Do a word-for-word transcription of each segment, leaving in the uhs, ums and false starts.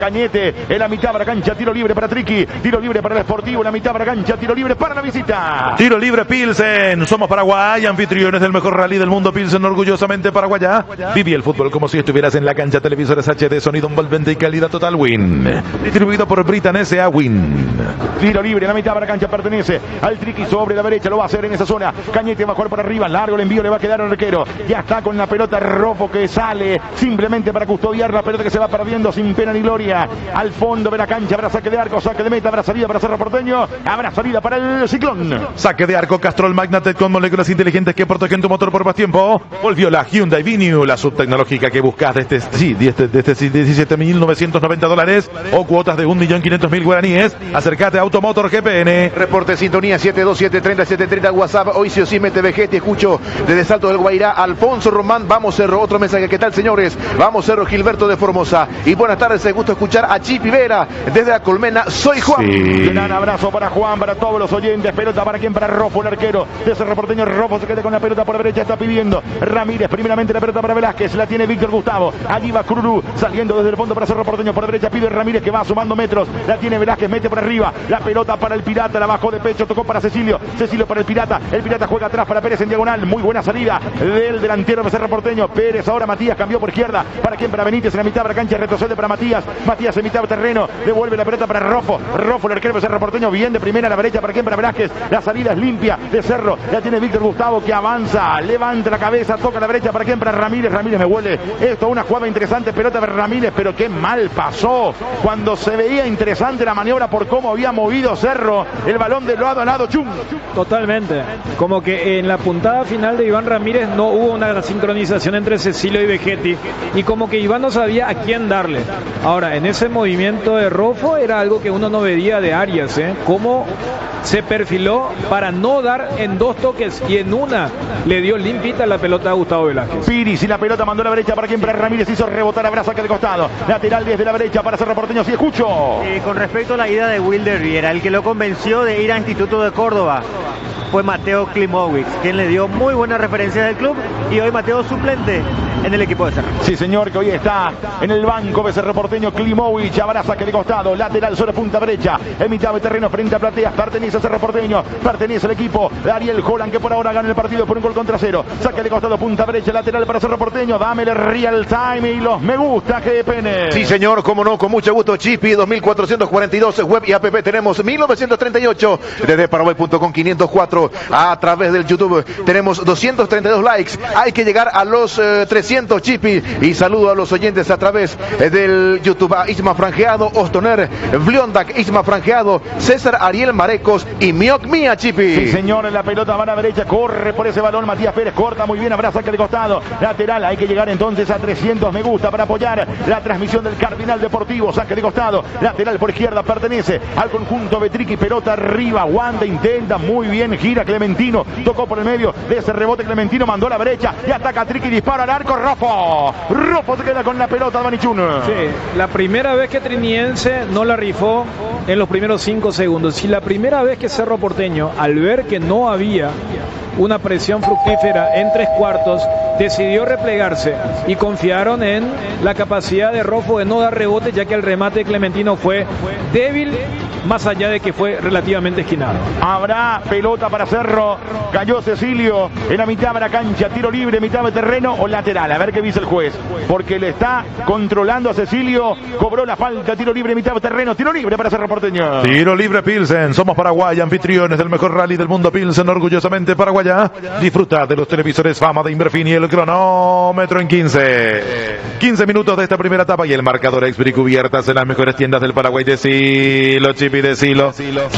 Cañete en la mitad de la cancha, tiro libre para Triqui, tiro libre para el Sportivo en la mitad de la cancha, tiro libre para la visita. Tiro libre Pilsen, somos Paraguay, anfitriones del mejor rally del mundo. Pilsen, orgullosamente paraguaya. Viví el fútbol como si estuvieras en la cancha. Televisores H D, sonido envolvente y calidad total. Win, distribuido por Britan S A. Win. Tiro libre en la mitad de la cancha, pertenece al Triqui sobre la derecha, lo va a hacer en esa zona. Cañete va a jugar por arriba, largo el envío, le va a quedar al arquero. Ya está con la pelota Rofo, que sale simplemente para custodiar la pelota que se va perdiendo sin pena ni gloria. Al fondo de la cancha habrá saque de arco, saque de meta, habrá salida para Cerro Porteño, habrá salida para el Ciclón. Saque de arco, Castrol Magnatet con moléculas inteligentes que protegen tu motor por más tiempo. Volvió la Hyundai Venue, la subtecnológica que buscas desde, sí, desde, desde diecisiete mil novecientos noventa dólares o cuotas de un millón quinientos mil guaraníes. Acércate a Automotor G P N. Reporte sintonía siete dos siete, tres cero siete tres cero, WhatsApp. Hoy sí o sí mete V G, te escucho desde Salto del Guairá. Alfonso Román, vamos Cerro, otro mensaje. ¿Qué tal, señores? Vamos Cerro, Gilberto de Formosa. Y buenas tardes, me gusta escuchar a Chipi Vera desde la Colmena. Soy Juan. Sí. Gran abrazo para Juan, para todos los oyentes. Pelota para quien, para Rofo, el arquero de Cerro Porteño. Rofo se queda con la pelota por la derecha, está pidiendo Ramírez. Primeramente la pelota para Velázquez, la tiene Víctor Gustavo. Allí va Cururú, saliendo desde el fondo para Cerro Porteño. Por la derecha pide Ramírez, que va sumando metros. La tiene Velázquez, mete por arriba. La pelota para el Pirata, la bajó de pecho, tocó para Cecilio. Cecilio para el Pirata. El Pirata juega atrás para Pérez en diagonal. Muy buena salida del delantero de Cerro Porteño. Pérez ahora, Matías cambió por izquierda. ¿Para quien? Para Benítez en la mitad de la cancha. Retrocede para Matías. Matías en mitad de terreno. Devuelve la pelota para Rofo. Rofo, el arquero de Cerro Porteño. Bien de primera a la derecha. ¿Para quién? Para Velázquez. La salida es limpia de Cerro. La tiene Víctor Gustavo, que avanza. Levanta la cabeza. Toca a la derecha. ¿Para quién? Para Ramírez. Ramírez me huele. Esto una jugada interesante. Pelota para Ramírez. Pero qué mal pasó. Cuando se veía interesante la maniobra por cómo había movido Cerro. El balón de lado a lado. ¡Chum! Totalmente. Como que en la puntada final de Iván Ramírez no hubo una sincronización entre Cecilio y Vegetti. Y como que Iván no sabía a quién darle. Ahora, en ese movimiento de Rofo era algo que uno no veía de Arias, ¿eh? Cómo se perfiló para no dar en dos toques y en una le dio limpita la pelota a Gustavo Velázquez. Piris y la pelota mandó a la derecha para quien, para Ramírez, hizo rebotar a Braza, que de costado. Lateral desde la derecha para Cerro Porteño. Sí, escucho. Eh, con respecto a la ida de Wilder Viera, el que lo convenció de ir a Instituto de Córdoba fue Mateo Klimowicz, quien le dio muy buenas referencias del club y hoy Mateo suplente en el equipo de Cerro. Sí, señor, que hoy está en el banco de Cerro Porteño. Klimowicz, abraza que de costado, lateral sobre punta derecha, en mitad de terreno frente a Plateas, pertenece a Cerro Porteño, pertenece al equipo de Ariel Holland, que por ahora gana el partido por un gol contra cero. Saque de costado, punta derecha, lateral para Cerro Porteño. Dame el real time y los me gusta, G P N. Sí, señor, como no, con mucho gusto. Chipi dos mil cuatrocientos cuarenta y dos, web y app tenemos mil novecientos treinta y ocho, desde paraguay punto com quinientos cuatro, a través del YouTube tenemos doscientos treinta y dos likes. Hay que llegar a los eh, trescientos, Chipi. Y saludo a los oyentes a través eh, del YouTube, a Isma Franjeado, Ostoner, Vliondak, Isma Franjeado, César Ariel Marecos y Miok Mía, Chipi. Sí, señor, en la pelota va a la derecha, corre por ese balón Matías Pérez, corta muy bien, abraza que de costado, lateral. Hay que llegar entonces a trescientos me gusta para apoyar la transmisión del Cardinal Deportivo. Saque de costado, lateral por izquierda, pertenece al conjunto de Triqui. Pelota arriba, Wanda intenta muy bien, gira Clementino, tocó por el medio de ese rebote. Clementino mandó a la derecha y ataca Triqui, dispara al arco. Rofo, Rofo se queda con la pelota, Danichun. Sí, la primera vez que Triniense no la rifó en los primeros cinco segundos. Y la primera vez que Cerro Porteño, al ver que no había una presión fructífera en tres cuartos, decidió replegarse y confiaron en la capacidad de Rofo de no dar rebote, ya que el remate de Clementino fue débil, más allá de que fue relativamente esquinado. Habrá pelota para Cerro, cayó Cecilio en la mitad de la cancha, tiro libre, mitad de terreno o lateral. A ver qué dice el juez, porque le está controlando a Cecilio. Cobró la falta, tiro libre, mitad de terreno, tiro libre para Cerro Porteño. Tiro libre Pilsen, somos Paraguay, anfitriones del mejor rally del mundo. Pilsen, orgullosamente paraguaya. Disfruta de los televisores Fama de Inverfini y el cronómetro en quince. quince minutos de esta primera etapa y el marcador Exbric cubiertas en las mejores tiendas del Paraguay. Decilo, Chipi, decilo.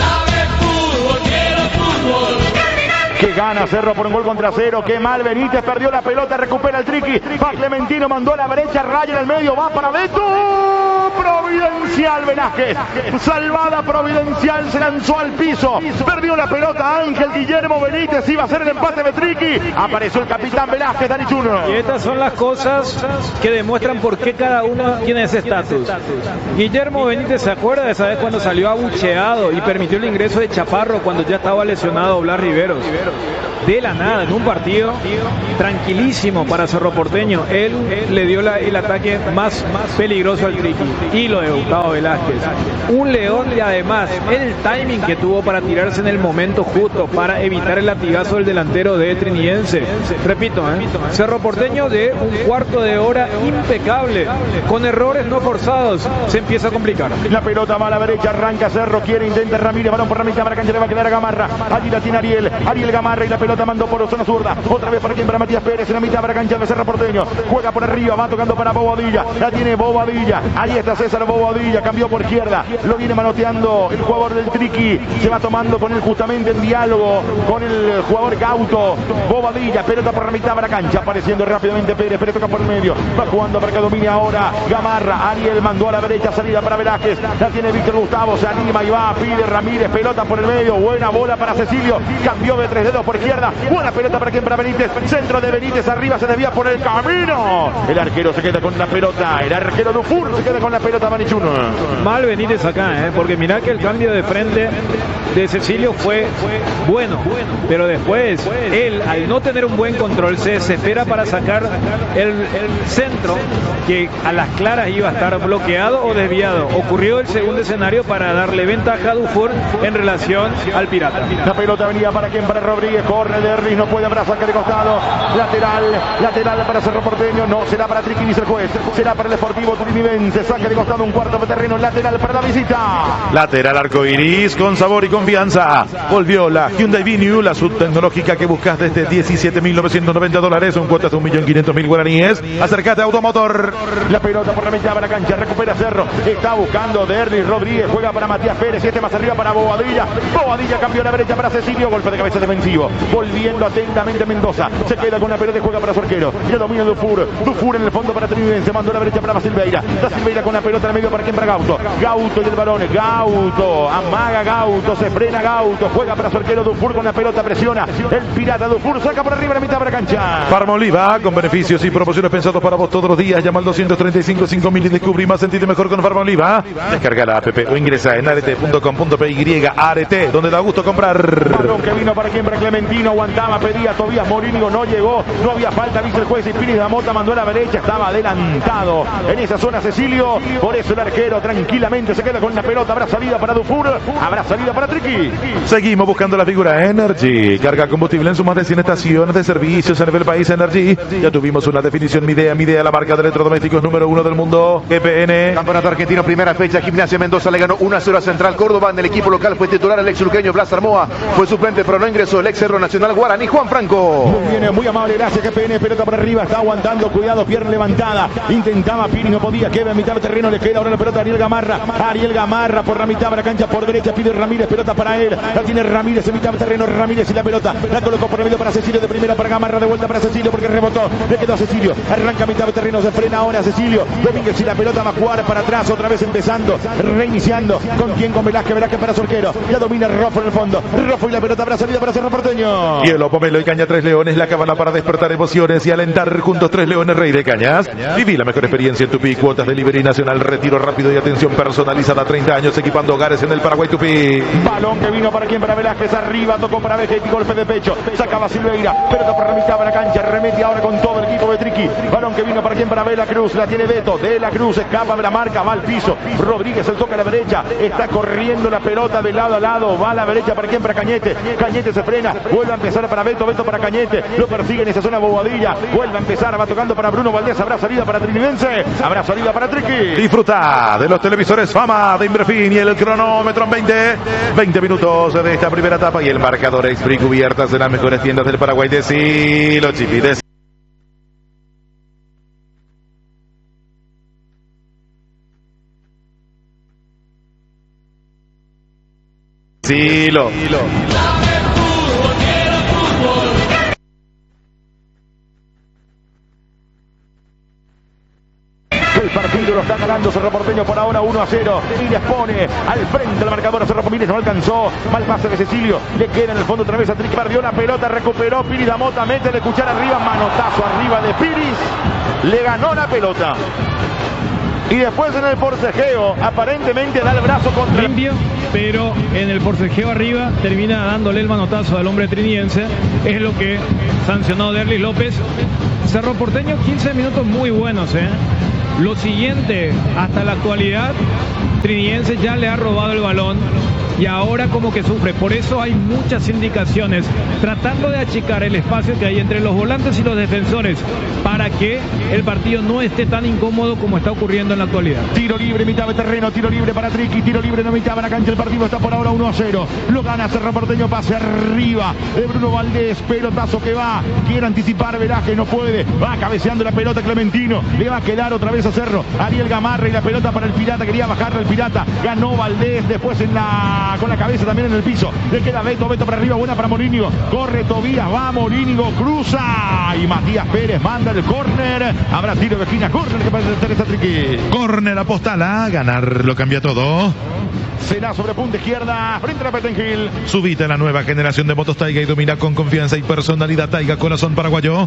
Que gana Cerro por un gol contra cero. Qué mal Benítez, perdió la pelota, recupera el Triqui. Va Clementino, mandó a la derecha, raya en el medio, va para Beto. Providencial Velázquez. Salvada Providencial, se lanzó al piso. Perdió la pelota Ángel Guillermo Benítez, iba a ser el empate de Triqui. Apareció el capitán Velázquez, Dani Chuno. Y estas son las cosas que demuestran por qué cada uno tiene ese estatus. Guillermo Benítez se acuerda de esa vez cuando salió abucheado y permitió el ingreso de Chaparro cuando ya estaba lesionado Blas Riveros. de la nada, en un partido tranquilísimo para Cerro Porteño, él le dio la, el ataque más, más peligroso al Triqui, y lo de Gustavo Velázquez. Un león y además el timing que tuvo para tirarse en el momento justo para evitar el latigazo del delantero de Trinidense. Repito, ¿eh? Cerro Porteño de un cuarto de hora impecable, con errores no forzados, se empieza a complicar. La pelota va a la derecha, arranca Cerro, quiere, intenta Ramírez, balón por Ramírez, para cancha, le va a quedar a Gamarra. Allí la tiene Ariel, Ariel Gamarra, y la pelota mandó por zona zurda. Otra vez para quien, para Matías Pérez, en la mitad para cancha de Cerro Porteño. Juega por arriba, va tocando para Bobadilla, la tiene Bobadilla. Ahí está César Bobadilla, cambió por izquierda, lo viene manoteando el jugador del Triqui, se va tomando con él justamente en diálogo con el jugador Gauto. Bobadilla, pelota por la mitad para cancha, apareciendo rápidamente Pérez, Pérez toca por el medio, va jugando para que domine ahora Gamarra. Ariel mandó a la derecha, salida para Velázquez, la tiene Víctor Gustavo, se anima y va, pide Ramírez, pelota por el medio, buena bola para Cecilio, cambió de tres dedos por izquierda, buena pelota para quien, para Benítez, centro de Benítez, arriba se desvía por el camino, el arquero se queda con la pelota, el arquero Dufour se queda con la pelota, Manichuno. Mal Benítez acá, ¿eh? Porque mirá que el cambio de frente de Cecilio fue bueno, pero después él, al no tener un buen control, se desespera para sacar el, el centro que a las claras iba a estar bloqueado o desviado. Ocurrió el segundo escenario para darle ventaja a Dufour en relación al Pirata. La pelota venía para quien, para Rodríguez, corre Derlis, no puede abrazar, que de costado, lateral, lateral para Cerro Porteño, no será para Triqui, dice el juez, será para el Sportivo Trinidense, saque de costado, un cuarto de terreno, lateral para la visita. Lateral arcoiris con sabor y confianza. Volvió la Hyundai Venue, la subtecnológica que buscas desde diecisiete mil novecientos noventa dólares, un cuotas de un millón quinientos mil guaraníes. Acércate a Automotor. La pelota por la mitad para la cancha, recupera Cerro, está buscando Derlis, Rodríguez, juega para Matías Pérez, este más arriba para Bobadilla. Bobadilla cambió a la derecha para Cecilio, golpe de cabeza defensivo, volviendo atentamente Mendoza, se queda con la pelota y juega para su arquero, ya domina Dufour, Dufour en el fondo para Trinidense, mandó a la derecha para Silveira, da Silveira con la pelota en el medio para quien, para Gauto, Gauto y el balón, Gauto, amaga Gauto, se frena Gauto, juega para su arquero Dufour con la pelota, presiona, el Pirata Dufour saca por arriba la mitad para la cancha. Farmoliva, con beneficios y promociones pensados para vos todos los días, llama al doscientos treinta y cinco cinco mil y descubrí más, sentite mejor con Farmoliva. Descarga la app o ingresa en arete punto com punto pe y, Arete, donde da gusto comprar. Balón que vino para quien, para Clementino, aguantaba, pedía Tobías Morínigo, no llegó, no había falta, dice el juez, y Pires de Mota mandó a la derecha, estaba adelantado en esa zona Cecilio, por eso el arquero tranquilamente se queda con la pelota, habrá salida para Dufour, habrá salida para Triqui. Seguimos buscando la figura Energy, carga combustible en sus más de cien estaciones de servicios a nivel país. Energy, ya tuvimos una definición, Midea, Midea, la marca de electrodomésticos número uno del mundo, G P N. Campeonato argentino, primera fecha, Gimnasia Mendoza le ganó uno a cero a Central Córdoba. En el equipo local fue titular el ex luqueño Blas Armoa, fue suplente pero no ingresó el ex Cerro Nacional Guaraní Juan Franco. Muy bien, muy amable, gracias G P N, pelota por arriba, está aguantando, cuidado, pierna levantada, intentaba Piri, no podía, queda en mitad de terreno, le queda ahora la pelota a Ariel Gamarra, Ariel Gamarra por la mitad de la cancha, por derecha pide Ramírez, pelota para él, la tiene Ramírez en mitad de terreno, Ramírez y la pelota, la colocó por el medio para Cecilio, de primera para Gamarra, de vuelta para Cecilio porque rebotó, le quedó a Cecilio, arranca a mitad de terreno, se frena ahora Cecilio, Domínguez y la pelota va a jugar para atrás, otra vez empezando, reiniciando, con quien, con Velázquez, Velázquez para su arquero, ya domina Rofo en el fondo, Rofo y la pelota habrá salida para Cerro Porteño. Y el Pomelo y Caña Tres Leones, la cabana para despertar emociones y alentar juntos Tres Leones Rey de Cañas. Viví la mejor experiencia en Tupí, cuotas delivery nacional, retiro rápido y atención personalizada, treinta años equipando hogares en el Paraguay Tupí. Balón que vino para quien, para Velázquez, arriba, tocó para Vegetti, golpe de pecho, sacaba Silveira, pelota por la mitad de la cancha, remete ahora con todo el equipo de Triqui, balón que vino para quien, para Vela Cruz, la tiene Beto, de la Cruz, escapa de la marca, va al piso, Rodríguez el toque a la derecha, está corriendo la pelota de lado a lado, va a la derecha para quien, para Cañete, Cañete se frena, vuelve a empezar para Beto, Beto para Cañete, lo persigue en esa zona Bobadilla, vuelve a empezar, va tocando para Bruno Valdés, habrá salida para Trinidense, habrá salida para Triqui. Disfruta de los televisores Fama de Inverfin y el cronómetro en veinte, veinte minutos de esta primera etapa y el marcador Express cubiertas de las mejores tiendas del Paraguay. Decilo, Chipi, decilo. Decilo. El partido lo está ganando Cerro Porteño por ahora uno a cero y les pone al frente del marcador a Cerro Porteño, no alcanzó, mal pase de Cecilio, le queda en el fondo otra vez a Triqui, perdió la pelota, recuperó Piris da Mota, mete de cuchara arriba, manotazo arriba de Piris, le ganó la pelota. Y después en el forcejeo, aparentemente da el brazo contra... Limpio, pero en el forcejeo arriba termina dándole el manotazo al hombre triniense. Es lo que sancionó Derlis López. Cerro Porteño, quince minutos muy buenos, ¿eh? Lo siguiente, hasta la actualidad, Triniense ya le ha robado el balón y ahora como que sufre. Por eso hay muchas indicaciones tratando de achicar el espacio que hay entre los volantes y los defensores para que el partido no esté tan incómodo como está ocurriendo en la actualidad. Tiro libre, mitad de terreno, tiro libre para Triqui, tiro libre en la mitad de la cancha. El partido está por ahora uno a cero. Lo gana Cerro Porteño, pase arriba de Bruno Valdés, pelotazo que va, quiere anticipar Velázquez, no puede, va cabeceando la pelota Clementino, le va a quedar otra vez a Cerro. Ariel Gamarra y la pelota para el Pirata, quería bajarle el Pirata, ganó Valdés, después en la con la cabeza también en el piso, le queda Beto, Beto para arriba, buena para Morínigo, corre Tobías, va Morínigo, cruza y Matías Pérez manda el córner, habrá tiro de esquina, córner que parece Teresa Triqui. Córner apostala, ganar lo cambia todo. Será sobre punta izquierda, frente a Pettengill. Subite a la nueva generación de motos Taiga y domina con confianza y personalidad Taiga, corazón paraguayo.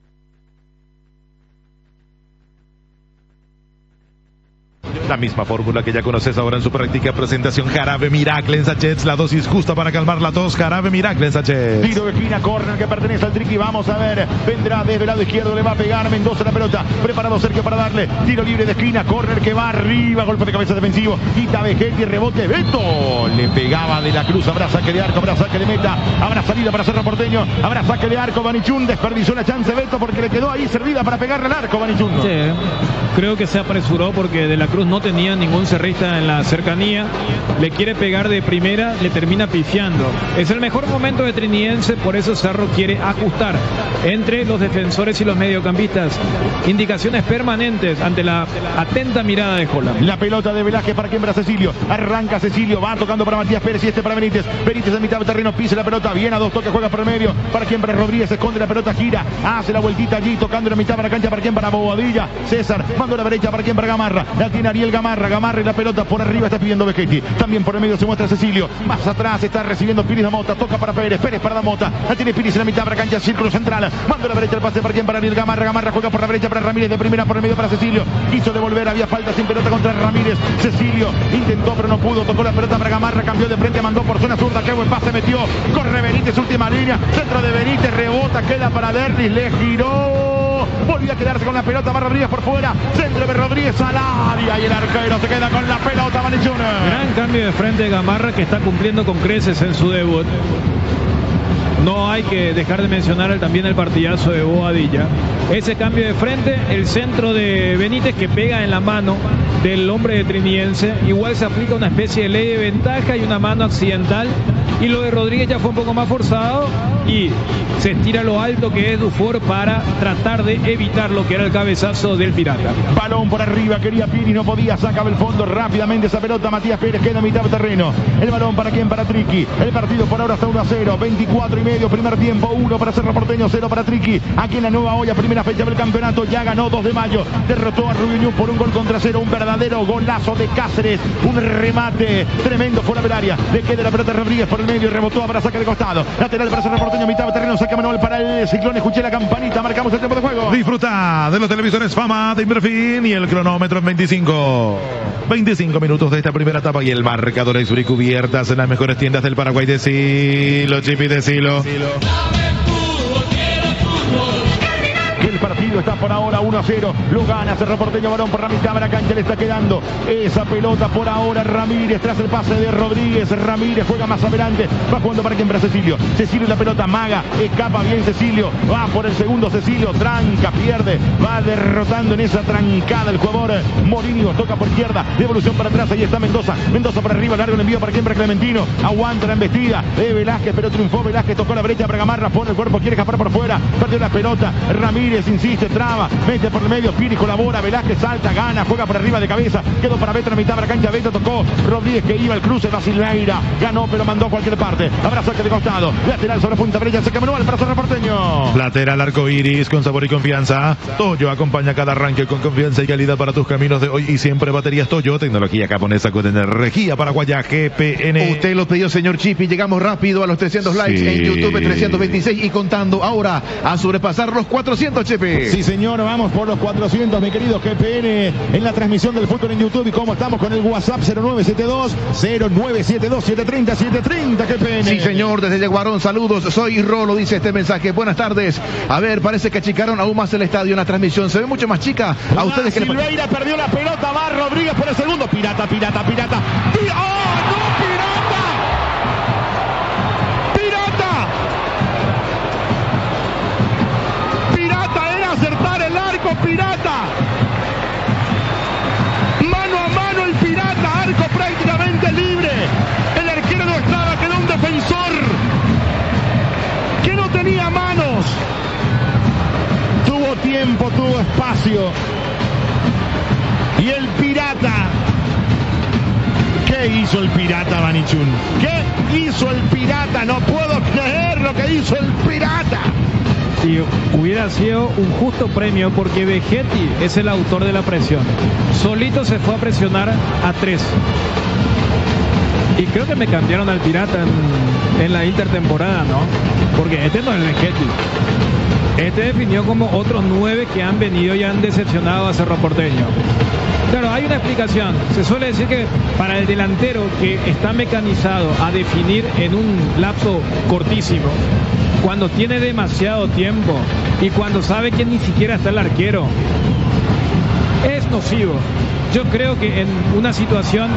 La misma fórmula que ya conoces ahora en su práctica presentación. Jarabe Miracle en sachets, la dosis justa para calmar la tos. Jarabe Miracle en sachets. Tiro de esquina, córner que pertenece al Triqui. Vamos a ver, vendrá desde el lado izquierdo, le va a pegar Mendoza la pelota. Preparado Sergio para darle. Tiro libre de esquina, córner que va arriba, golpe de cabeza defensivo. Quita Vegetti, rebote Beto. Le pegaba de la Cruz, habrá saque de arco, habrá saque de meta, habrá salida para Cerro Porteño, habrá saque de arco. Vanichun desperdició la chance Beto porque le quedó ahí servida para pegarle al arco Vanichun. Sí, creo que se apresuró porque de la Cruz no tenía ningún cerrista en la cercanía, le quiere pegar de primera, le termina pifiando. Es el mejor momento de Triniense, por eso Cerro quiere ajustar entre los defensores y los mediocampistas. Indicaciones permanentes ante la atenta mirada de Holland. La pelota de Velázquez para quien para Cecilio, arranca Cecilio, va tocando para Matías Pérez y este para Benítez. Benítez en mitad de terreno, pisa la pelota, bien a dos toques, juega por el medio, para quien para Rodríguez, esconde la pelota, gira, hace la vueltita allí, tocando en la mitad de la cancha, para quien para Bobadilla. César, mando a la derecha para quien para Gamarra, la tiene Ariel Gamarra, Gamarra y la pelota por arriba está pidiendo Vegetti, también por el medio se muestra Cecilio, más atrás está recibiendo Piris Damota, toca para Pérez, Pérez para Damota, la tiene Piris en la mitad de la cancha, círculo central, mando a la derecha el pase para quien para Ariel Gamarra, Gamarra juega por la derecha para Ramírez, de primera por el medio para Cecilio, quiso devolver, había falta sin pelota contra Ramírez, Cecilio intentó pero no pudo, tocó la pelota para Gamarra, cambió de frente, mandó por zona zurda, qué buen pase metió, corre Benítez, última línea, centro de Benítez, rebota, queda para Derlis, le giró, volvió a quedarse con la pelota, va Rodríguez por fuera, centro de Rodríguez al área y el arquero se queda con la pelota, Vanichuna. Gran cambio de frente de Gamarra que está cumpliendo con creces en su debut. No hay que dejar de mencionar el, también el partidazo de Bobadilla. Ese cambio de frente, el centro de Benítez que pega en la mano del hombre de Triniense. Igual se aplica una especie de ley de ventaja y una mano accidental. Y lo de Rodríguez ya fue un poco más forzado y se estira lo alto que es Dufour para tratar de evitar lo que era el cabezazo del Pirata. Balón por arriba, quería Piri, no podía, sacaba el fondo rápidamente esa pelota, Matías Pérez queda a mitad de terreno. El balón para quién, para Triqui. El partido por ahora está uno a cero, veinticuatro y medio, primer tiempo, uno para Cerro Porteño, cero para Triqui. Aquí en la Nueva Olla, primera fecha del campeonato, ya ganó dos de mayo, derrotó a Rubio Ñu por un gol contra cero, un verdadero golazo de Cáceres, un remate tremendo fuera del área, le queda la pelota a Rodríguez por el medio, rebotó, habrá saque de costado, lateral para Cerro Porteño, mitad de terreno, saca manual para el Ciclón, escuché la campanita, marcamos el tiempo de juego. Disfruta de los televisores Fama de Inverfin y el cronómetro en veinticinco. veinticinco minutos de esta primera etapa y el marcador es cubiertas en las mejores tiendas del Paraguay. Decilo, Chipi, decilo. El partido está por ahora uno a cero, lo gana Cerro Porteño, balón por la mitad de la cancha, le está quedando esa pelota por ahora Ramírez, tras el pase de Rodríguez, Ramírez juega más adelante, va jugando para quien, para Cecilio, Cecilio la pelota, maga, escapa bien Cecilio, va por el segundo Cecilio, tranca, pierde, va derrotando en esa trancada el jugador Morínigo, toca por izquierda, devolución para atrás, ahí está Mendoza, Mendoza para arriba, largo el envío para quien, para Clementino, aguanta la embestida de Velázquez, pero triunfó Velázquez, tocó la brecha para Gamarra, pone el cuerpo, quiere escapar por fuera, perdió la pelota, Ramírez insiste, traba, mete por el medio, Piri colabora, Velázquez salta, gana, juega por arriba de cabeza, quedó para Beto en la mitad de la cancha, Beto tocó, Rodríguez que iba al cruce, Basileira, ganó pero mandó a cualquier parte, habrá saque de costado, lateral sobre punta derecha, saque manual para Cerro Porteño. Lateral arco iris con sabor y confianza. Toyo acompaña cada arranque con confianza y calidad para tus caminos de hoy y siempre. Baterías Toyo, tecnología japonesa con energía paraguaya G P N. Usted lo pidió, señor Chipi, llegamos rápido a los trescientos likes Sí. en YouTube, trescientos veintiséis y contando ahora a sobrepasar los cuatrocientos, Chipi. Pepe. Sí, señor, vamos por los cuatrocientos, mi querido G P N, en la transmisión del fútbol en YouTube. Y como estamos con el WhatsApp cero nueve siete dos, cero nueve siete dos, siete tres cero, siete tres cero, G P N. Sí, señor, desde Yaguarón, saludos. Soy Rolo, dice este mensaje. Buenas tardes. A ver, parece que achicaron aún más el estadio en la transmisión. Se ve mucho más chica. A ustedes que Silveira le... perdió la pelota, va Rodríguez por el segundo. Pirata, pirata, pirata. ¡Oh, no, pirata! ¡Pirata! ¡Pirata! Era acertar el arco, pirata. Mano a mano el pirata, arco prácticamente libre. El arquero no estaba, quedó un defensor que no tenía manos. Tuvo tiempo, tuvo espacio. Y el pirata. ¿Qué hizo el pirata, Manichun? ¿Qué hizo el pirata? No puedo creer lo que hizo el pirata. Si hubiera sido un justo premio, porque Vegetti es el autor de la presión. Solito se fue a presionar a tres. Y creo que me cambiaron al pirata en, en la intertemporada, ¿no? Porque este no es el Vegetti. Este definió como otros nueve que han venido y han decepcionado a Cerro Porteño. Claro, hay una explicación. Se suele decir que para el delantero que está mecanizado a definir en un lapso cortísimo, cuando tiene demasiado tiempo y cuando sabe que ni siquiera está el arquero, es nocivo. Yo creo que en una situación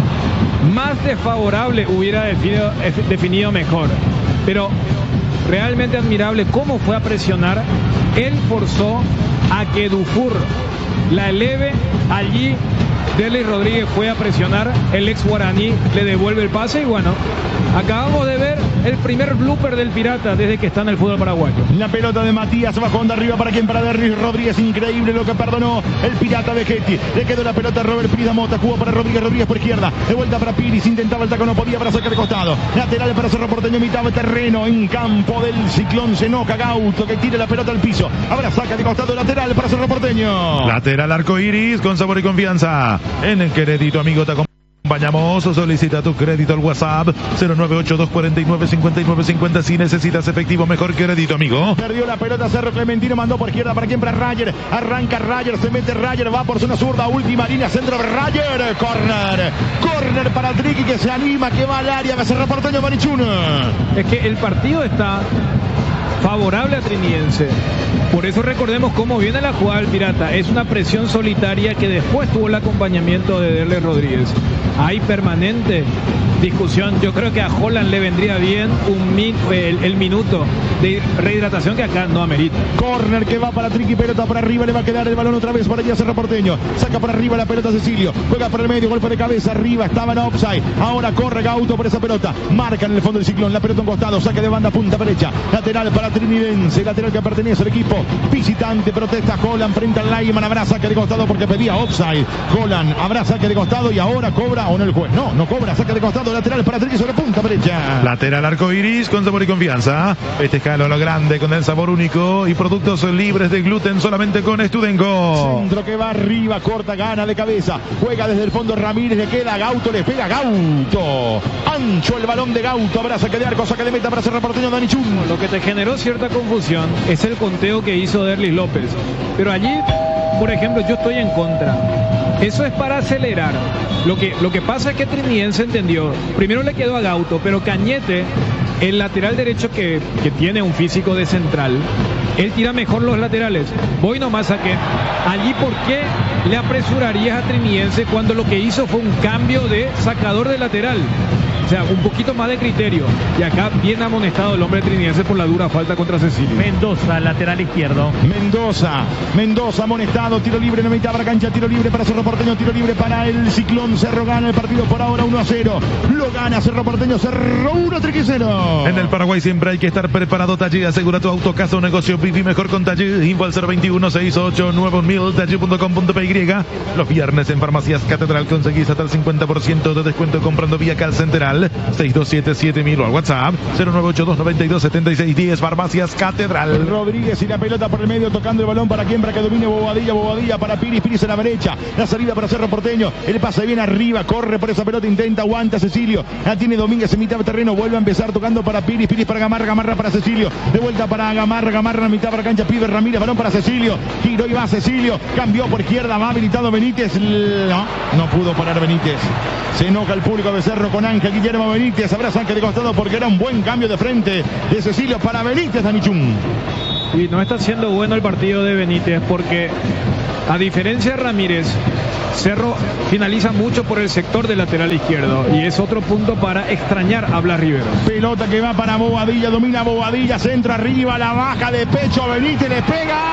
más desfavorable hubiera definido, definido mejor. Pero realmente admirable cómo fue a presionar. Él forzó a que Dufour la eleve. Allí Derlis Rodríguez fue a presionar, el ex guaraní le devuelve el pase y bueno, acabamos de ver el primer blooper del pirata desde que está en el fútbol paraguayo. La pelota de Matías bajón de arriba para quien, para Derlis Rodríguez. Increíble lo que perdonó el pirata Vegetti. Le quedó la pelota a Robert Pires Mota, jugó para Rodríguez, Rodríguez por izquierda, de vuelta para Piris, intentaba el taco, no podía, para sacar de costado. Lateral para Cerro Porteño, mitad de terreno, en campo del Ciclón. Se enoja Gauto, que tira la pelota al piso. Ahora saca de costado, lateral para Cerro Porteño. Lateral arco iris con sabor y confianza. En el crédito, amigo, te acompañamos. Solicita tu crédito al WhatsApp cero nueve ocho dos cuatro nueve cinco nueve cinco cero. Si necesitas efectivo, mejor crédito, amigo. Perdió la pelota Cerro Clementino, mandó por izquierda para quien, para Rayer. Arranca Rayer, se mete Rayer, va por zona zurda, última línea, centro Rayer, corner. Corner para Triqui, que se anima, que va al área de Cerro Porteño, Manichuna. Es que el partido está favorable a Trinidense. Por eso recordemos cómo viene la jugada del pirata. Es una presión solitaria que después tuvo el acompañamiento de Derlis Rodríguez. Hay permanente discusión. Yo creo que a Holland le vendría bien un min, el, el minuto de rehidratación que acá no amerita. Corner que va para Triqui, pelota por arriba, le va a quedar el balón otra vez para allá Cerro Porteño. Saca por arriba la pelota Cecilio, juega por el medio, golpe de cabeza, arriba, estaba en offside. Ahora corre Gauto por esa pelota, marca en el fondo del Ciclón, la pelota en costado, saque de banda, punta derecha, lateral para Trinidense, lateral que pertenece al equipo visitante. Protesta Holland frente al Lyman, habrá saque de costado porque pedía offside. Holland habrá saque de costado y ahora cobra, o no el juez, no, no cobra, saque de costado, lateral para Triqui sobre punta derecha. Lateral arco iris con sabor y confianza. Festejalo a lo grande con el sabor único y productos libres de gluten solamente con Studengo. Centro que va arriba, corta, gana de cabeza, juega desde el fondo Ramírez, le queda Gauto, le pega Gauto. Ancho el balón de Gauto, habrá saque de arco, saque de meta para Cerro Porteño, Dani Chun. Lo que te generó cierta confusión es el conteo que hizo Derlis López. Pero allí, por ejemplo, yo estoy en contra. Eso es para acelerar. Lo que, lo que pasa es que Trinidense entendió. Primero le quedó a Gauto, pero Cañete, el lateral derecho que, que tiene un físico de central, él tira mejor los laterales. Voy nomás a que allí, ¿por qué le apresurarías a Trinidense cuando lo que hizo fue un cambio de sacador de lateral? O sea, un poquito más de criterio. Y acá bien amonestado el hombre trinidense por la dura falta contra Cecilio. Mendoza, lateral izquierdo. Mendoza, Mendoza amonestado, tiro libre en la mitad de la cancha, tiro libre para Cerro Porteño, tiro libre para el Ciclón. Cerro gana el partido por ahora uno a cero. Lo gana Cerro Porteño, Cerro uno, Triqui cero. En el Paraguay siempre hay que estar preparado. Taller, asegura tu auto, casa o negocio. Viví mejor con Taller. Info al cero veintiuno, seiscientos ochenta y nueve mil, taller punto com punto p y. Los viernes en Farmacias Catedral conseguís hasta el cincuenta por ciento de descuento comprando vía Cal Central. Catedral, seis dos siete siete mil o al WhatsApp cero nueve ocho dos nueve dos siete seis uno cero. Farmacias Catedral. Rodríguez y la pelota por el medio, tocando el balón para quien, para que domine Bobadilla, Bobadilla para Piris, Piris a la derecha, la salida para Cerro Porteño, el pase bien arriba, corre por esa pelota, intenta, aguanta Cecilio, la tiene Domínguez en mitad de terreno, vuelve a empezar tocando para Piris, Piris para Gamarra, Gamarra para Cecilio, de vuelta para Gamarra, Gamarra en mitad para cancha, pide Ramírez, balón para Cecilio, giró y va Cecilio, cambió por izquierda, va habilitado Benítez, no, no pudo parar Benítez, se enoja el público de Cerro con Ángel Guillermo Benítez, habrá saque de costado porque era un buen cambio de frente de Cecilio para Benítez, Danichun. Y no está siendo bueno el partido de Benítez porque, a diferencia de Ramírez, Cerro finaliza mucho por el sector del lateral izquierdo y es otro punto para extrañar a Blas Rivero. Pelota que va para Bobadilla, domina Bobadilla, centro arriba, la baja de pecho, Benítez le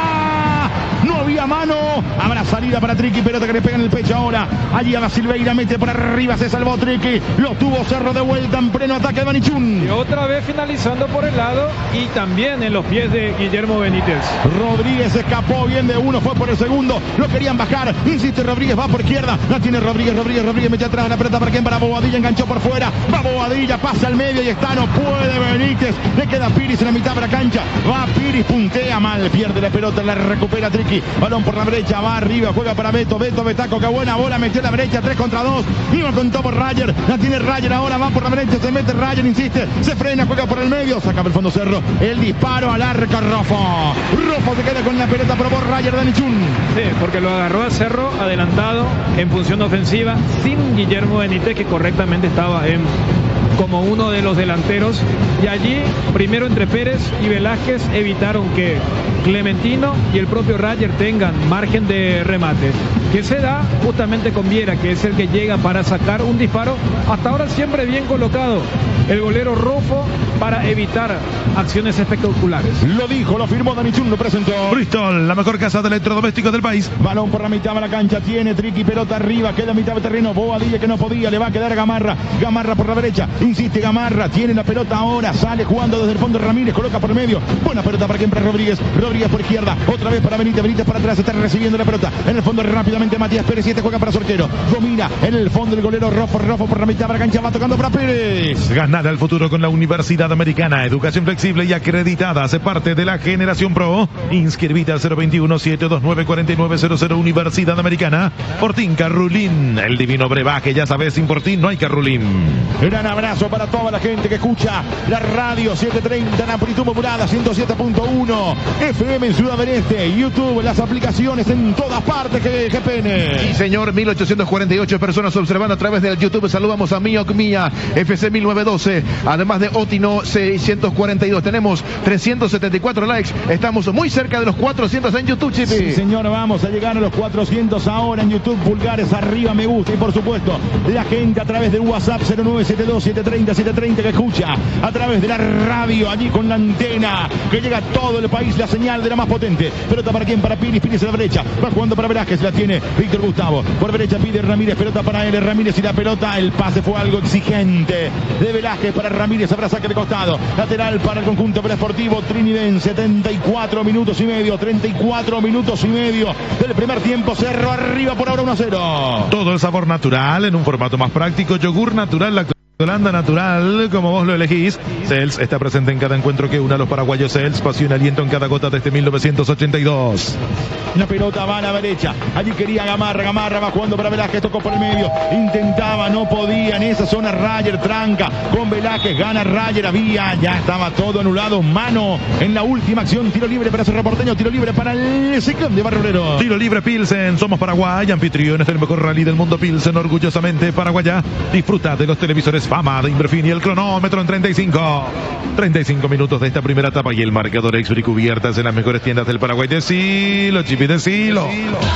pega. No había mano, habrá salida para Triqui, pelota que le pega en el pecho ahora. Allí a la Silveira, mete por arriba, se salvó Triqui, lo tuvo Cerro de vuelta en pleno ataque de Banichun. Y otra vez finalizando por el lado y también en los pies de Guillermo Benítez. Rodríguez escapó bien de uno, fue por el segundo, lo querían bajar, insiste Rodríguez, va por izquierda, la tiene Rodríguez, Rodríguez, Rodríguez, mete atrás la pelota para quien, para Bobadilla, enganchó por fuera, va Bobadilla, pasa al medio y está, no puede Benítez, le queda Piris en la mitad de la cancha, va Piris, puntea mal, pierde la pelota, la recupera Triqui, balón por la brecha, va arriba, juega para Beto, Beto, Betaco, qué buena bola, metió la brecha, tres contra dos, y lo contó por Rayer, la tiene Rayer ahora, va por la brecha, se mete Rayer, insiste, se frena, juega por el medio, saca por el fondo Cerro, el disparo al arco, Rofo, Rofo se queda con la pelota, probó Rayer, Danichun. Sí, porque lo agarró a Cerro adelantado en función ofensiva, sin Guillermo Benítez, que correctamente estaba en como uno de los delanteros, y allí primero entre Pérez y Velázquez evitaron que Clementino y el propio Rayer tengan margen de remate, que se da justamente con Viera, que es el que llega para sacar un disparo, hasta ahora siempre bien colocado el golero Rofo para evitar acciones espectaculares. Lo dijo, lo firmó Danichun, lo presentó Bristol, la mejor casa de electrodomésticos del país. Balón por la mitad de la cancha, tiene Triqui, pelota arriba, queda a mitad de terreno, Bobadilla que no podía, le va a quedar a Gamarra, Gamarra por la derecha, insiste Gamarra, tiene la pelota ahora, sale jugando desde el fondo Ramírez, coloca por el medio, buena pelota para quien, para Rodríguez, Rodríguez por izquierda, otra vez para Benítez, Benítez para atrás, está recibiendo la pelota, en el fondo rápidamente Matías Pérez, y este juega para Sorquero, domina en el fondo el golero Rofo, Rofo por la mitad de la cancha, va tocando para Pérez. Ganar al futuro con la Universidad Americana, educación flexible y acreditada, hace parte de la generación pro. Inscribite al cero veintiuno, setecientos veintinueve, cuarenta y nueve cero cero, Universidad Americana. Fortín Carrulín, el divino brebaje, ya sabes, sin Fortín no hay Carrulín. Gran abrazo para toda la gente que escucha la radio setecientos treinta en amplitud modulada, ciento siete punto uno F M en Ciudad del Este, YouTube, las aplicaciones en todas partes, que G P N. Sí, señor, mil ochocientos cuarenta y ocho personas observando a través del YouTube. Saludamos a Mioc Mía, F C mil novecientos doce, además de Otino seiscientos cuarenta y dos. Tenemos trescientos setenta y cuatro likes. Estamos muy cerca de los cuatrocientos en YouTube, Chipi. Sí, señor, vamos a llegar a los cuatrocientos ahora en YouTube. Pulgares arriba, me gusta. Y por supuesto, la gente a través del WhatsApp cero nueve siete dos, siete tres cero, siete tres cero que escucha a través de la radio, allí con la antena que llega a todo el país, la señal de la más potente. Pelota para quién, para Piris, Piris a la derecha, va jugando para Velázquez, la tiene Víctor Gustavo, por derecha pide Ramírez, pelota para él, Ramírez y la pelota, el pase fue algo exigente de Velázquez para Ramírez, habrá saque de costado, lateral para el conjunto Esportivo Trinidense, setenta y cuatro minutos y medio, treinta y cuatro minutos y medio del primer tiempo, Cerro arriba por ahora uno a cero. Todo el sabor natural en un formato más práctico, yogur natural, la Holanda natural, como vos lo elegís. Cels está presente en cada encuentro que una a los paraguayos. Cels, pasión, aliento en cada gota desde mil novecientos ochenta y dos. La pelota va a la derecha, allí quería Gamarra, Gamarra va jugando para Velázquez, tocó por el medio, intentaba, no podía, en esa zona Rayer tranca, con Velázquez gana Rayer, había, ya estaba todo anulado, mano en la última acción, tiro libre para Cerro Porteño, tiro libre para el Ciclón de Barrio Obrero. Tiro libre Pilsen, somos Paraguay, anfitriones del mejor rally del mundo Pilsen, orgullosamente paraguaya. Disfruta de los televisores Fama de Inverfin y el cronómetro en treinta y cinco. treinta y cinco minutos de esta primera etapa y el marcador Exfree cubiertas en las mejores tiendas del Paraguay. Decilo, Chipi, decilo.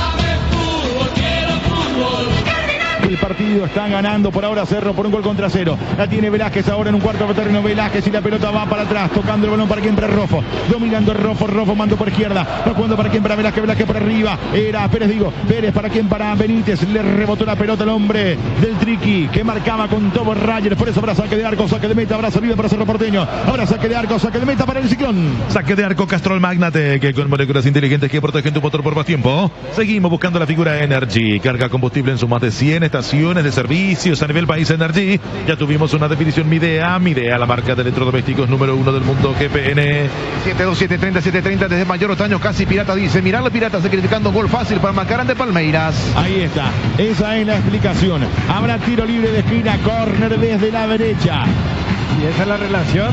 El partido está ganando por ahora Cerro por un gol contra cero. La tiene Velázquez ahora en un cuarto de terreno. Velázquez y la pelota va para atrás, tocando el balón para quien, para Rofo. Dominando Rofo, Rofo mando por izquierda. Va jugando para quien, para Velázquez, Velázquez por arriba. Era Pérez, digo, Pérez para quien, para Benítez. Le rebotó la pelota al hombre del Triqui que marcaba con todo Rayer. Por eso habrá saque de arco, saque de meta, habrá salida para Cerro Porteño. Habrá saque de arco, saque de meta para el Ciclón. Saque de arco Castrol Magnate, que con moléculas inteligentes que protegen tu motor por más tiempo. Seguimos buscando la figura Energy. Carga combustible en sus más de cien estaciones estaciones de servicios a nivel país Energy. Ya tuvimos una definición Midea. Midea, la marca de electrodomésticos número uno del mundo. G P N siete dos siete treinta siete treinta desde Mayor Otaño, casi Pirata dice, mirarle Pirata sacrificando un gol fácil para Macarán de Palmeiras. Ahí está, esa es la explicación. Habrá tiro libre de esquina, córner desde la derecha. Y esa es la relación.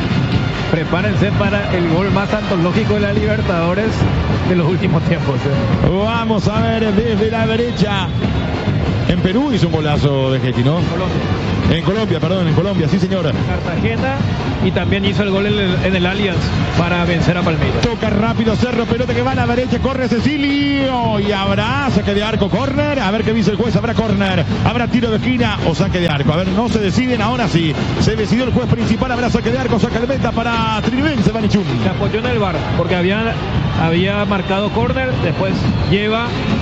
Prepárense para el gol más antológico de la Libertadores de los últimos tiempos. ¿eh? Vamos a ver desde la derecha. En Perú hizo un golazo de Getty, ¿no? Colombia. En Colombia, perdón, en Colombia, sí señor. Cartagena, y también hizo el gol en el, en el Allianz para vencer a Palmeiras. Toca rápido Cerro, pelota que va a la derecha, corre Cecilio y habrá saque de arco, córner, a ver qué dice el juez, habrá córner, habrá tiro de esquina o saque de arco, a ver, no se deciden, ahora sí, se decidió el juez principal, habrá saque de arco, saca de meta para Trinidad Vanichun. Se apoyó en el V A R porque había, había marcado córner, después lleva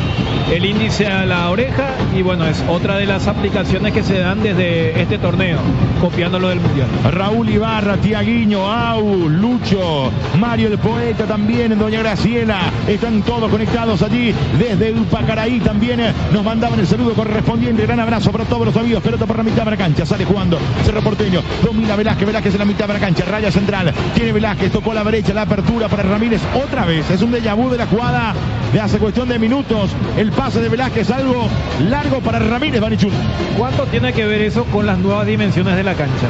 el índice a la oreja y bueno, es otra de las aplicaciones que se dan desde este torneo, copiándolo del Mundial. Raúl Ibarra, Tiaguiño, Au, Lucho, Mario el Poeta también, Doña Graciela, están todos conectados allí desde Upacaraí también, nos mandaban el saludo correspondiente, gran abrazo para todos los amigos, pelota por la mitad de la cancha, sale jugando, Cerro Porteño, domina Velázquez, Velázquez en la mitad de la cancha, raya central, tiene Velázquez, tocó a la derecha, la apertura para Ramírez, otra vez, es un déjà vu de la jugada de hace cuestión de minutos, el pase de Velázquez, algo largo para Ramírez Vanichun. ¿Cuánto tiene que ver eso con las nuevas dimensiones de la cancha?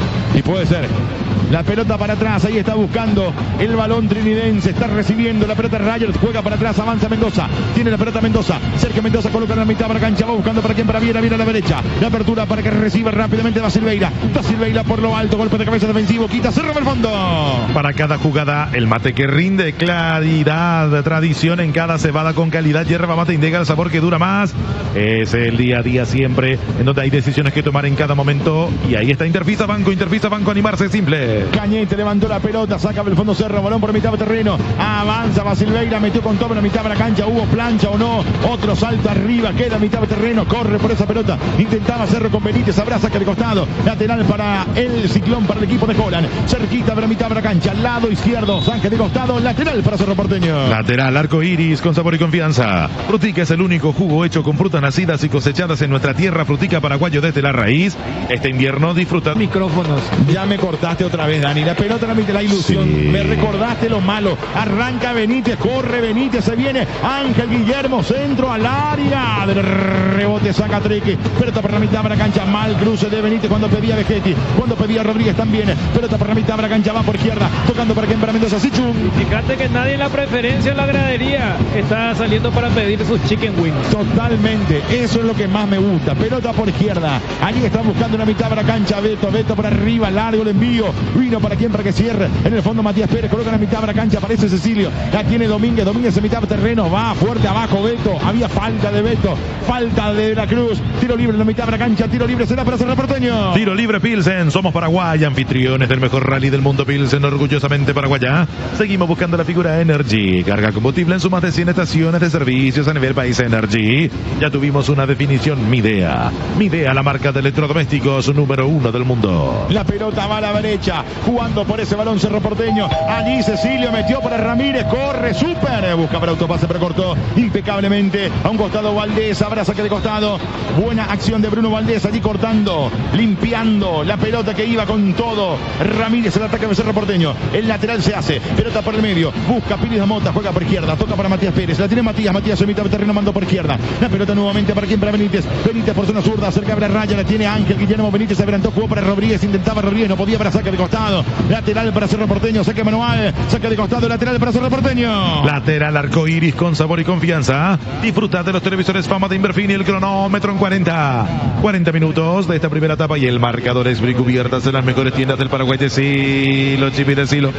Y puede ser. La pelota para atrás, ahí está buscando el balón trinidense, está recibiendo la pelota Rayers, juega para atrás, avanza Mendoza, tiene la pelota Mendoza, Sergio Mendoza coloca en la mitad de la cancha, va buscando para quien, para Viera, Viera a la derecha, la apertura para que reciba rápidamente va Silveira, va Silveira por lo alto, golpe de cabeza defensivo, quita, cerra el fondo. Para cada jugada, el mate que rinde, claridad, tradición en cada cebada con calidad, hierba mate indica el sabor que dura más, es el día a día siempre, en donde hay decisiones que tomar en cada momento, y ahí está Intervisa Banco, Intervisa Banco, animarse es simple. Cañete levantó la pelota, saca del fondo Cerro, balón por mitad de terreno, avanza va Silveira, metió con todo en la mitad de la cancha, hubo plancha o no, otro salto arriba, queda en mitad de terreno, corre por esa pelota, intentaba Cerro con Benítez, habrá saque de costado, lateral para el Ciclón, para el equipo de Holland, cerquita de la mitad de la cancha, lado izquierdo, saque de costado, lateral para Cerro Porteño. Lateral, arco iris, con sabor y confianza. Frutica es el único jugo hecho con frutas nacidas y cosechadas en nuestra tierra, Frutica paraguayo desde la raíz. Este invierno disfruta. Micrófonos. Ya me cortaste otra vez, Dani. La pelota la mete la ilusión. Sí. Me recordaste lo malo. Arranca Benítez, corre Benítez, se viene Ángel Guillermo, centro al área. Del rebote saca Treque. Pelota por la mitad de la cancha. Mal cruce de Benítez cuando pedía Vegetti. Cuando pedía Rodríguez también. Pelota por la mitad de la cancha. Va por izquierda. Tocando para quien, para Mendoza. Sichum. Fíjate que nadie en la preferencia en la gradería está saliendo para pedir sus chicken wings. Totalmente. Eso es lo que más me gusta. Pelota por izquierda. Allí está buscando en la mitad de la cancha. Beto, Beto por arriba. Largo el envío. Vino para quien, para que cierre. En el fondo Matías Pérez coloca en la mitad de la cancha. Aparece Cecilio. La tiene Domínguez. Domínguez en mitad de terreno. Va fuerte abajo Beto. Había falta de Beto. Falta de la Cruz. Tiro libre en la mitad de la cancha. Tiro libre será para Cerro Porteño. Tiro libre Pilsen. Somos Paraguay, anfitriones del mejor rally del mundo. Pilsen, orgullosamente paraguaya. Seguimos buscando la figura Energy. Carga combustible en su más de cien estaciones de servicios a nivel país Energy. Ya tuvimos una definición Midea. Midea, la marca de electrodomésticos número uno del mundo. La pelota va a la derecha. Jugando por ese balón Cerro Porteño. Allí Cecilio metió para Ramírez. Corre, súper. Busca para autopase, pero cortó impecablemente. A un costado Valdés. Habrá saque de costado. Buena acción de Bruno Valdés. Allí cortando, limpiando la pelota que iba con todo. Ramírez el ataque de Cerro Porteño. El lateral se hace. Pelota por el medio. Busca Pires Mota. Juega por izquierda. Toca para Matías Pérez. La tiene Matías. Matías en mitad de terreno. Mandó por izquierda. La pelota nuevamente para quien, para Benítez. Benítez por zona zurda. Cerca de la raya. La tiene Ángel Guillermo Benítez. Se adelantó. Jugó para Rodríguez. Intentaba Rodríguez. No podía para saque de costado. Lateral para Cerro Porteño. Saque manual. Saque de costado. Lateral para Cerro Porteño. Lateral arco iris con sabor y confianza. Disfruta de los televisores Fama de Inverfini. El cronómetro en cuarenta. cuarenta minutos de esta primera etapa y el marcador es cubiertas en las mejores tiendas del Paraguay. Decilo, Chipi, decilo.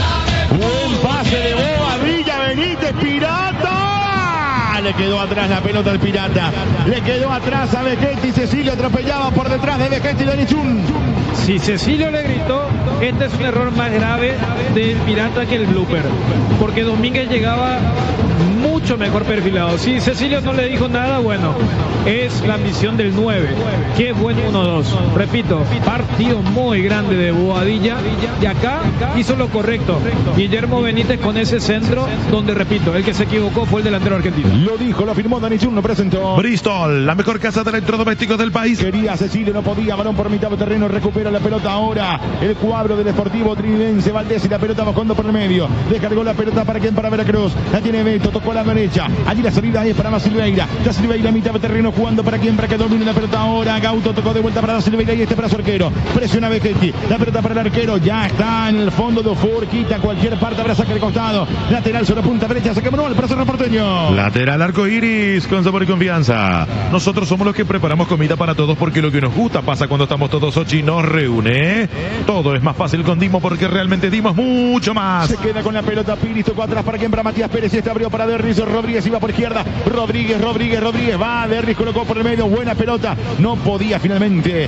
Buen pase de Boa. Villa Benítez. Pirata. Le quedó atrás la pelota al Pirata. Le quedó atrás a Vegetti. Cecilio atropellaba por detrás de Vegetti. Danichun. Si Cecilio le gritó, este es un error más grave del Pirata que el blooper, porque Domínguez llegaba mucho mejor perfilado. Si Cecilio no le dijo nada, bueno, es la misión del nueve. Qué buen uno dos. Repito, partido muy grande de Boadilla, Y acá hizo lo correcto. Guillermo Benítez con ese centro, donde repito, el que se equivocó fue el delantero argentino. Lo dijo, lo firmó Dani Jun, lo presentó. Bristol, la mejor casa de electrodomésticos del país. Quería Cecilio, no podía, balón por mitad de terreno, recupera la pelota ahora. El cuadro del Sportivo Trinense, Valdés y la pelota bajando por el medio. Descargó la pelota para quien, para Veracruz. La tiene Beto, tocó la derecha. Allí la salida es para Da Silveira. Da Silveira, mitad de terreno, jugando para quien, para que domine la pelota ahora. Gauto tocó de vuelta para Da Silveira y este para su arquero. Presiona Becchetti, la pelota para el arquero. Ya está en el fondo de Ofur, quita cualquier parte, habrá saque de costado. Lateral sobre punta derecha, saque manual para Cerro Porteño. Lateral arco iris, con sabor y confianza. Nosotros somos los que preparamos comida para todos porque lo que nos gusta pasa cuando estamos todos ocho y nos reúne. Todo es más fácil con Dimo porque realmente dimos mucho más. Se queda con la pelota Piris, tocó atrás para quien, para Matías Pérez, y este abrió para Derris. Rodríguez iba por izquierda. Rodríguez, Rodríguez, Rodríguez va. Derris colocó por el medio, buena pelota. No podía finalmente